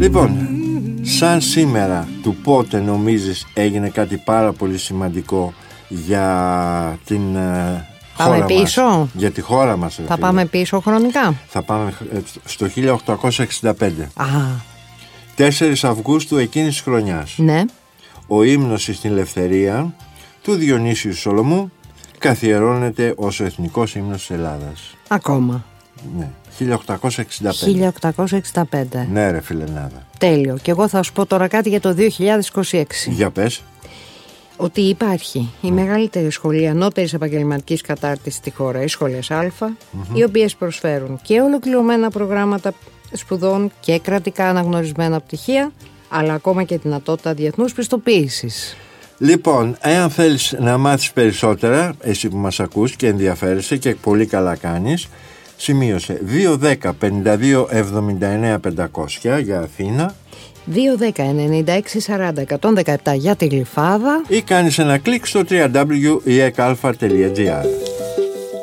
Λοιπόν, σαν σήμερα του πότε νομίζεις έγινε κάτι πάρα πολύ σημαντικό για την πάμε χώρα πίσω μας, για τη χώρα μας? Θα πάμε πίσω χρονικά. Θα πάμε στο 1865. 4 Αυγούστου εκείνης της χρονιάς. Ναι. Ο ύμνος στην ελευθερία του Διονύσιου Σολομού καθιερώνεται ως ο εθνικός ύμνος της Ελλάδας. Ακόμα. Ναι, 1865. 1865. Ναι ρε φιλενάδα. Τέλειο. Και εγώ θα σου πω τώρα κάτι για το 2026. Για πες. Ότι υπάρχει η μεγαλύτερη σχολή ανώτερης επαγγελματικής κατάρτισης στη χώρα, οι σχολές Α, οι οποίες προσφέρουν και ολοκληρωμένα προγράμματα σπουδών και κρατικά αναγνωρισμένα πτυχία, αλλά ακόμα και δυνατότητα διεθνούς πιστοποίησης. Λοιπόν, εάν θέλεις να μάθεις περισσότερα, εσύ που μας ακούς και ενδιαφέρεσαι και πολύ καλά κάνεις, σημείωσε 210 52 79 500 για Αθήνα, 210 96 40 117 για τη Γλυφάδα, ή κάνεις ένα κλικ στο www.ekalfa.gr.